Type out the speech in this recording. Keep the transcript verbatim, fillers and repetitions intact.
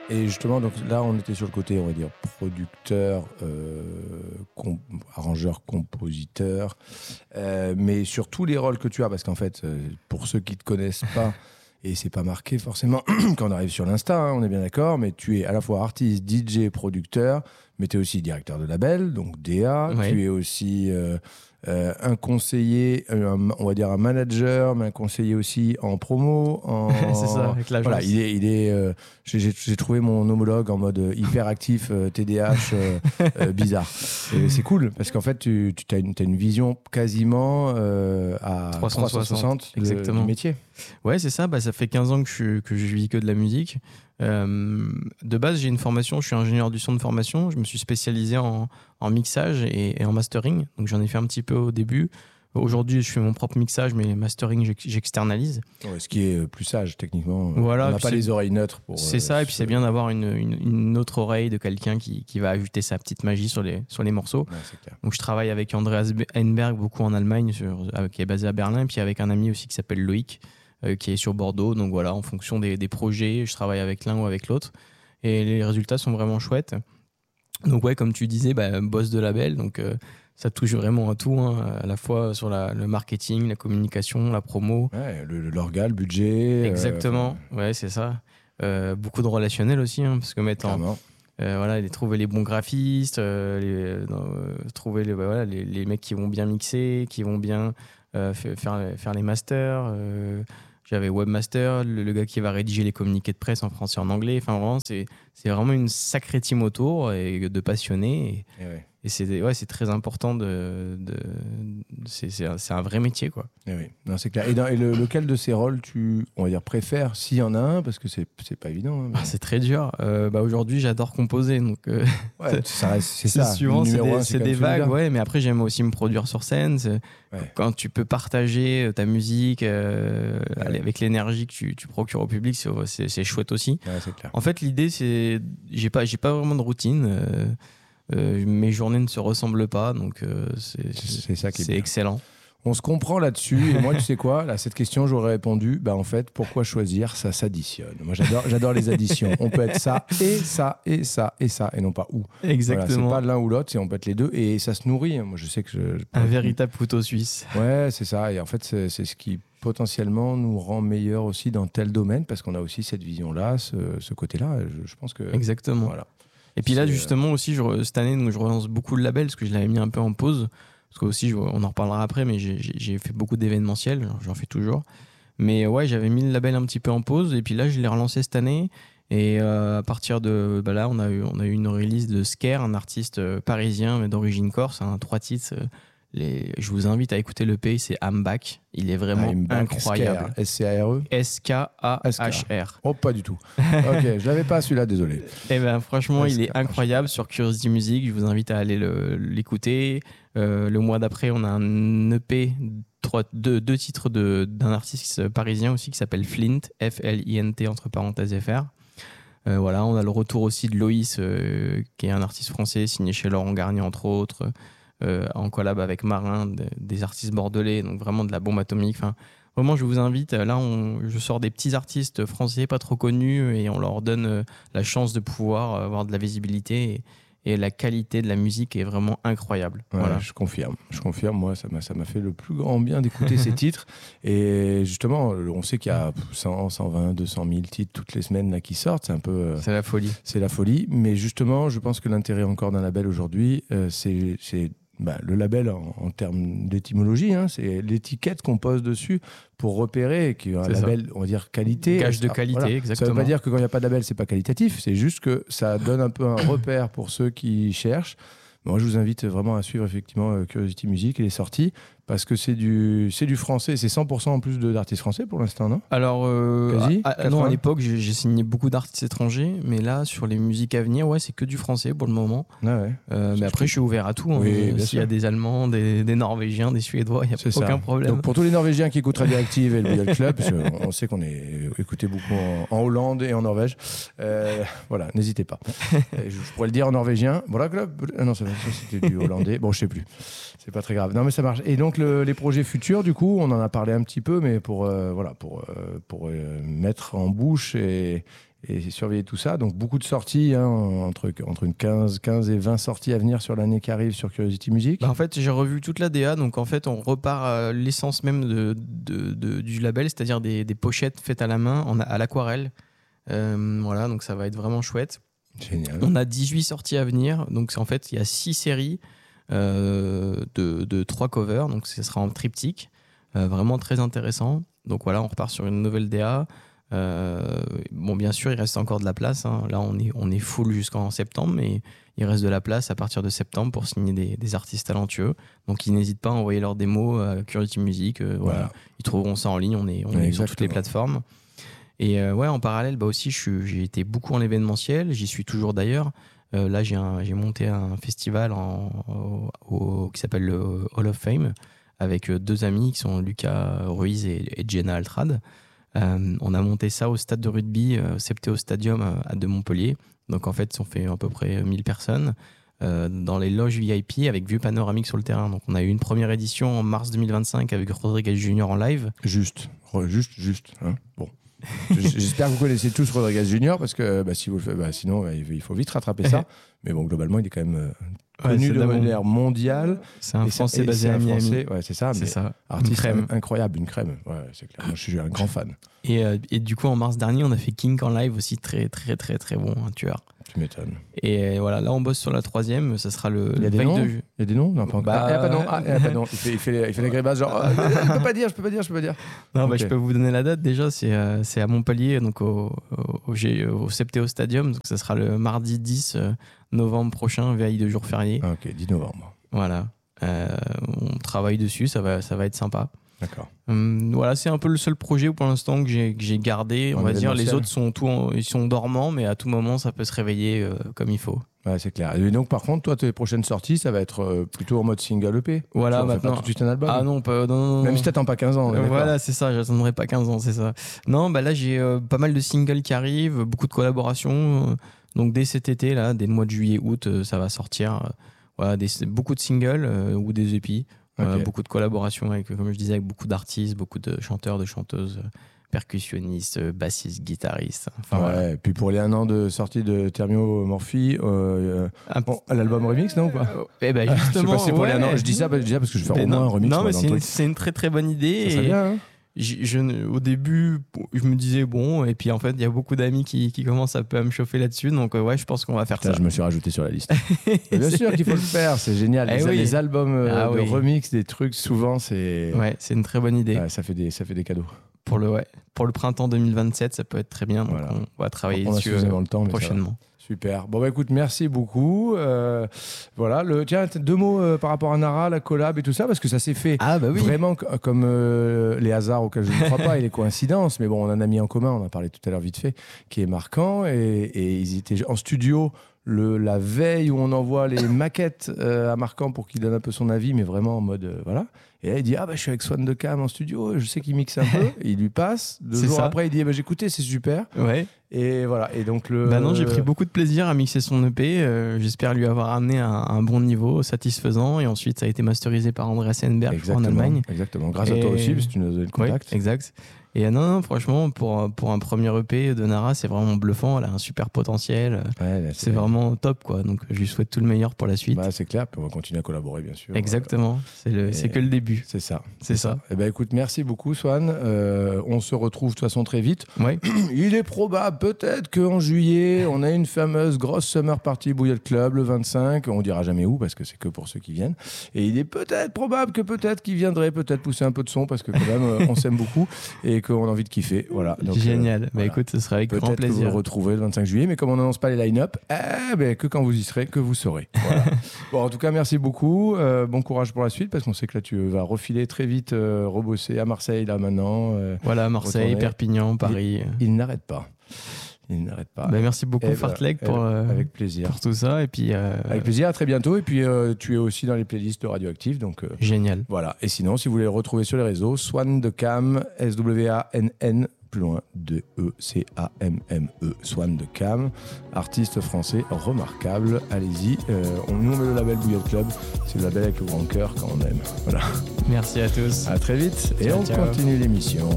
Et justement, donc là, on était sur le côté, on va dire, producteur, euh, comp- arrangeur, compositeur, euh, mais sur tous les rôles que tu as, parce qu'en fait, euh, pour ceux qui ne te connaissent pas, et c'est pas marqué forcément quand on arrive sur l'Insta, hein, on est bien d'accord, mais tu es à la fois artiste, D J, producteur, mais tu es aussi directeur de label, donc D A, Ouais. tu es aussi euh, euh, un conseiller, euh, un- on va dire un manager, mais un conseiller aussi en promo. En... C'est ça, avec l'agence. Voilà, il est, il est, euh, j'ai, j'ai- j'ai trouvé mon homologue en mode hyperactif, euh, T D A H, euh, euh, bizarre. Et c'est cool, parce qu'en fait, tu, tu as une, t'as une vision quasiment euh, à trois cent soixante, trois cent soixante de- exactement. du métier. Ouais, c'est ça. Bah, ça fait quinze ans que je, que je vis que de la musique. Euh, de base, j'ai une formation. Je suis ingénieur du son de formation. Je me suis spécialisé en, en mixage et, et en mastering. Donc, j'en ai fait un petit peu au début. Aujourd'hui, je fais mon propre mixage, mais mastering, j'ex- j'externalise. Ouais, ce qui est plus sage, techniquement. Voilà, on n'a puis pas c'est- les oreilles neutres pour. C'est euh, ça. Et puis, se- c'est bien d'avoir une, une, une autre oreille de quelqu'un qui, qui va ajouter sa petite magie sur les, sur les morceaux. Ouais, c'est clair. Donc, je travaille avec Andreas Henberg beaucoup en Allemagne, sur, avec- qui est basé à Berlin, puis avec un ami aussi qui s'appelle Loïc, euh, qui est sur Bordeaux. Donc voilà, en fonction des, des projets, je travaille avec l'un ou avec l'autre. Et les résultats sont vraiment chouettes. Donc ouais, comme tu disais, bah, boss de label, donc euh, ça touche vraiment à tout, hein, à la fois sur la, le marketing, la communication, la promo. Ouais, le, le- l'orga, le budget. euh, Exactement, enfin, ouais, c'est ça. Euh, beaucoup de relationnel aussi, hein, parce que mettre en, clairement. Euh, voilà, les, trouver les bons graphistes, euh, les, euh, euh, trouver les, bah, voilà, les, les mecs qui vont bien mixer, qui vont bien euh, fa- faire, faire les masters. Euh, j'avais Webmaster, le, le gars qui va rédiger les communiqués de presse en français et en anglais. Enfin, vraiment, c'est, c'est vraiment une sacrée team autour et de passionnés. Et, Et ouais. et c'est, ouais, c'est très important. De, de, c'est, c'est, un, c'est un vrai métier, quoi. Et oui. Non, c'est clair. Et, dans, et le- lequel de ces rôles tu, on va dire, préfères, s'il y en a un, parce que c'est, c'est pas évident. hein, mais- Ah, c'est très dur. Euh, bah, aujourd'hui, j'adore composer. Donc, euh, Ouais, ça reste, c'est C'est ça. suivant, Le c'est numéro des, un, c'est quand des même vagues, celui-là. ouais, mais après j'aime aussi me produire sur scène. C'est- Ouais. Quand tu peux partager euh, ta musique euh, Ouais. allez, avec l'énergie que tu, tu procures au public, c'est, c'est, c'est chouette aussi. Ouais, c'est clair. En fait, l'idée, c'est. J'ai pas, j'ai pas vraiment de routine. euh, euh, mes journées ne se ressemblent pas, donc euh, c'est, C'est- c'est ça qui est c'est bien. excellent. On se comprend là-dessus. Et moi, tu sais quoi, là, cette question, j'aurais répondu, bah en fait, pourquoi choisir? Ça s'additionne. Moi, j'adore, j'adore les additions. On peut être ça et ça et ça et ça, et non pas ou. Voilà, Exactement. c'est pas l'un ou l'autre, c'est on peut être les deux et ça se nourrit. Moi, je sais que je. Un véritable couteau suisse. Ouais, c'est ça. Et en fait, c'est, c'est ce qui potentiellement nous rend meilleurs aussi dans tel domaine parce qu'on a aussi cette vision-là, ce, ce côté-là. Je, je pense que. Exactement. Voilà. Et puis là, C'est, justement, aussi, je, re- cette année, donc, je relance beaucoup le label parce que je l'avais mis un peu en pause. Parce que aussi, je- on en reparlera après, mais j'ai, j'ai- j'ai fait beaucoup d'événementiels, j'en fais toujours. Mais ouais, j'avais mis le label un petit peu en pause et puis là, je l'ai relancé cette année. Et euh, à partir de bah là, on a, eu, on a eu une release de Scare, un artiste euh, parisien, mais d'origine corse, hein, trois titres. euh, les... Je vous invite à écouter le P, c'est I'm Back. Il est vraiment I'm back, incroyable. Scare, S C A R E. S K A H R. Oh, pas du tout. Ok, je l'avais pas celui-là, désolé. Eh ben, franchement, il est S K H R. incroyable sur Curiosity Music. Je vous invite à aller le- l'écouter. Euh, le mois d'après, on a un E P, trois, deux, deux titres de, d'un artiste parisien aussi qui s'appelle Flint, F L I N T entre parenthèses F R. Euh, voilà, on a le retour aussi de Loïs, euh, qui est un artiste français signé chez Laurent Garnier entre autres, euh, en collab avec Marin, de- des artistes bordelais, donc vraiment de la bombe atomique. Enfin, vraiment, je vous invite. Là, on, je sors des petits artistes français pas trop connus et on leur donne euh, la chance de pouvoir avoir de la visibilité. Et, et la qualité de la musique est vraiment incroyable. Ouais, Voilà. je confirme. Je confirme. Moi, ça m'a, ça m'a fait le plus grand bien d'écouter ces titres. Et justement, on sait qu'il y a cent, cent vingt, deux cent mille titres toutes les semaines là, qui sortent. C'est un peu. euh, C'est la folie. c'est la folie. Mais justement, je pense que l'intérêt encore d'un label aujourd'hui, euh, c'est, c'est bah, le label en, en termes d'étymologie. Hein, c'est l'étiquette qu'on pose dessus pour repérer qu'il y a un C'est ça. label, on va dire, qualité. Gage de Ah, qualité, voilà. Ça exactement. ne veut pas dire que quand il n'y a pas de label, c'est pas qualitatif. C'est juste que ça donne un peu un repère pour ceux qui cherchent. Moi, je vous invite vraiment à suivre effectivement euh, Curiosity Music et les sorties parce que c'est du, c'est du français. C'est cent pour cent en plus de, d'artistes français pour l'instant, non? Alors, euh, Quasi, à- à- non, quatre-vingts. à l'époque, j'ai, j'ai signé beaucoup d'artistes étrangers, mais là, sur les musiques à venir, ouais, c'est que du français pour le moment. Ah ouais. Euh, Ça, mais je après, je suis ouvert à tout. Hein. Oui, bien S'il y a sûr. des Allemands, des, des Norvégiens, des Suédois, il n'y a C'est aucun ça. problème. Donc pour tous les Norvégiens qui écoutent Radioactive et le Beyond Club, parce qu'on sait qu'on est écouté beaucoup en, en Hollande et en Norvège, euh, voilà, n'hésitez pas. Et je, je pourrais le dire en norvégien. Voilà, club. Ah non, ça, ça, c'était du hollandais. Bon, je sais plus. C'est pas très grave. Non, mais ça marche. Et donc le- les projets futurs, du coup, on en a parlé un petit peu, mais pour euh, voilà, pour euh, pour euh, mettre en bouche et et surveiller tout ça. Donc beaucoup de sorties, hein, entre, entre une quinze, quinze et vingt sorties à venir sur l'année qui arrive sur Curiosity Music. Bah en fait, j'ai revu toute la D A, donc en fait, on repart à l'essence même de, de, de, du label, c'est-à-dire des, des pochettes faites à la main, en, à l'aquarelle. Euh, voilà, donc ça va être vraiment chouette. Génial. On a dix-huit sorties à venir, donc en fait, il y a six séries euh, de, de trois covers, donc ce sera en triptyque, euh, vraiment très intéressant. Donc voilà, on repart sur une nouvelle D A. Euh, bon, bien sûr, il reste encore de la place. Hein. Là, on est, on est full jusqu'en septembre, mais il reste de la place à partir de septembre pour signer des, des artistes talentueux. Donc, ils n'hésitent pas à envoyer leurs démos à Curiosity Music. Euh, voilà. Voilà. Ils trouveront ça en ligne. On est, on ouais, est sur toutes les plateformes. Et euh, ouais, en parallèle, bah aussi, je suis, j'ai été beaucoup en événementiel. J'y suis toujours d'ailleurs. Euh, là, j'ai, un, j'ai monté un festival en, au, au, qui s'appelle le Hall of Fame avec deux amis qui sont Lucas Ruiz et, et Jenna Altrad. Euh, on a monté ça au stade de rugby, euh, Septéo Stadium euh, de Montpellier. Donc en fait, on fait à peu près mille personnes euh, dans les loges V I P avec vue panoramique sur le terrain. Donc on a eu une première édition en mars deux mille vingt-cinq avec Rodriguez Junior en live. Juste, juste, juste. Hein bon. J'espère que vous connaissez tous Rodriguez Junior parce que bah, si vous le faites, bah, sinon bah, il faut vite rattraper ça. Mais bon, globalement, il est quand même euh, connu ouais, de manière mondiale. C'est un Français basé à Miami. Ouais, c'est ça. C'est ça. Artiste une incroyable, une crème. Ouais, c'est clair. Moi, je suis un grand fan. Et, euh, et du coup, en mars dernier, on a fait King en live aussi, très, très, très, très bon, un tueur. Tu m'étonnes. Et voilà, là, on bosse sur la troisième. Ça sera le. Il y a des noms. De... Il y a des noms. Non, pas encore. Bah, ah, il n'y a pas de nom. Ah, il y a pas de nom. Il fait, il fait, les, il fait les grimaces genre. Euh, je peux pas dire, je peux pas dire, je peux pas dire. Non, okay. bah, je peux vous donner la date déjà. C'est, euh, c'est à Montpellier, donc au, au, au, au Septéo Stadium. Donc ça sera le mardi dix novembre prochain, veille de jour férié. Ah, ok, dix novembre. Voilà. Euh, on travaille dessus. Ça va, ça va être sympa. D'accord. Hum, voilà, c'est un peu le seul projet pour l'instant que j'ai, que j'ai gardé. On en va dire, les autres sont, tout en, ils sont dormants, mais à tout moment, ça peut se réveiller euh, comme il faut. Ouais, c'est clair. Et donc, par contre, toi, tes prochaines sorties, ça va être euh, plutôt en mode single E P. Voilà, tu maintenant. Pas tout de suite un album. Ah non, pas, non, non, même non. si t'attends pas quinze ans. Euh, voilà, c'est ça. J'attendrai pas quinze ans, c'est ça. Non, bah là, j'ai euh, pas mal de singles qui arrivent, beaucoup de collaborations. Euh, donc, dès cet été, là, dès le mois de juillet, août, euh, ça va sortir. Euh, voilà, des, beaucoup de singles euh, ou des E P. Okay. Euh, beaucoup de collaborations avec, comme je disais, avec beaucoup d'artistes, beaucoup de chanteurs, de chanteuses, percussionnistes, bassistes, guitaristes. Enfin, ouais, ouais. Et puis pour les un an de sortie de Thermio Morphy, euh, ah, bon, l'album remix, non ou pas euh, Eh ben justement, je sais pas si pour ouais. les un an. Je dis ça, je dis ça parce que je vais faire mais au moins non, un remix. Non, mais c'est une, c'est une très très bonne idée. Ça serait bien, hein. Je, je, au début, je me disais bon, et puis en fait, il y a beaucoup d'amis qui, qui commencent un peu à me chauffer là-dessus, donc euh, ouais, je pense qu'on va faire Putain, ça. Je me suis rajouté sur la liste. Bien sûr qu'il faut le faire, c'est génial. Les, eh oui. les albums euh, ah, de oui. remix, des trucs, souvent, c'est. Ouais, c'est une très bonne idée. Ouais, ça fait des, ça fait des cadeaux. Pour le, ouais, pour le printemps deux mille vingt-sept, ça peut être très bien. Donc voilà. On va travailler on dessus euh, le temps, prochainement. Super. Bon, bah écoute, merci beaucoup. Euh, voilà. Le, tiens, deux mots euh, par rapport à Nara, la collab et tout ça, parce que ça s'est fait ah, bah oui. vraiment comme euh, les hasards auxquels je ne crois pas et les coïncidences. Mais bon, on en a mis en commun, on en a parlé tout à l'heure vite fait, qui est marquant. Et, et ils étaient en studio le, la veille où on envoie les maquettes euh, à Marquand pour qu'il donne un peu son avis, mais vraiment en mode euh, voilà. Et là, il dit ah bah je suis avec Swan de Cam en studio, je sais qu'il mixe un peu. Et il lui passe. Deux c'est jours ça. Après, il dit ah, bah j'ai écouté, c'est super. Ouais. Et voilà. Et donc le. Bah non, j'ai pris beaucoup de plaisir à mixer son E P. Euh, j'espère lui avoir amené un, un bon niveau, satisfaisant. Et ensuite, ça a été masterisé par Andreas Enberg en Allemagne. Exactement. Grâce et... à toi aussi, parce que tu nous as donné le contact. Ouais, exact. Et non, non, franchement, pour, pour un premier E P de Nara, c'est vraiment bluffant. Elle a un super potentiel. Ouais, là, c'est c'est vraiment top, quoi. Donc, je lui souhaite tout le meilleur pour la suite. Bah, c'est clair. Puis on va continuer à collaborer, bien sûr. Exactement. C'est, le, c'est que le début. C'est ça. C'est, c'est ça. ça. Eh ben, écoute, merci beaucoup, Swan. Euh, on se retrouve de toute façon très vite. Ouais. Il est probable, peut-être, qu'en juillet, on a une fameuse grosse summer party Bouillotte Club le vingt-cinq. On dira jamais où, parce que c'est que pour ceux qui viennent. Et il est peut-être probable que peut-être qu'il viendrait peut-être pousser un peu de son, parce que quand même, on s'aime beaucoup et qu'on a envie de kiffer. Voilà. Donc, génial. Euh, bah voilà. Écoute, ce sera avec peut-être grand plaisir. Que vous le retrouvez le vingt-cinq juillet, mais comme on n'annonce pas les line-up, eh ben, que quand vous y serez, que vous saurez. Voilà. Bon, en tout cas, merci beaucoup. Euh, bon courage pour la suite, parce qu'on sait que là, tu vas refiler très vite, euh, rebosser à Marseille, là, maintenant. Euh, voilà, Marseille, retourner. Perpignan, Paris. Il, il n'arrête pas. Il n'arrête pas. Bah, merci beaucoup, Fartlek, pour, euh, avec plaisir. pour tout ça. Et puis, euh, avec plaisir, à très bientôt. Et puis, euh, tu es aussi dans les playlists de Radioactive. Donc, euh, génial. Voilà. Et sinon, si vous voulez le retrouver sur les réseaux, Swan de Cam, S W A N N, plus loin, D E C A M M E, Swan de Cam, artiste français remarquable. Allez-y. Euh, on nous met le label Bouillotte Club. C'est le label avec le grand cœur quand on aime. Voilà. Merci à tous. À très vite. Et ciao, on ciao. continue l'émission.